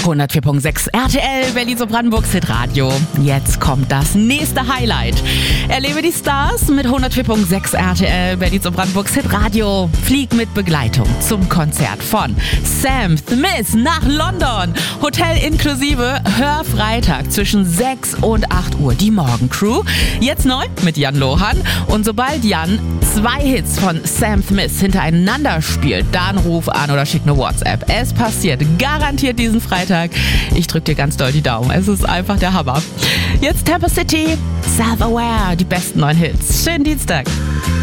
104.6 RTL Berlin-Brandenburgs Hitradio. Jetzt kommt das nächste Highlight. Erlebe die Stars mit 104.6 RTL Berlin-Brandenburgs Hitradio. Flieg mit Begleitung zum Konzert von Sam Smith nach London. Hotel inklusive. Hör Freitag zwischen 6 und 8 Uhr die Morgencrew. Jetzt neu mit Jan Lohan. Und sobald Jan 2 Hits von Sam Smith hintereinander spielt, dann ruf an oder schick eine WhatsApp. Es passiert garantiert diesen Freitag. Ich drück dir ganz doll die Daumen. Es ist einfach der Hammer. Jetzt Tampa City, Self-Aware, die besten 9 Hits. Schönen Dienstag.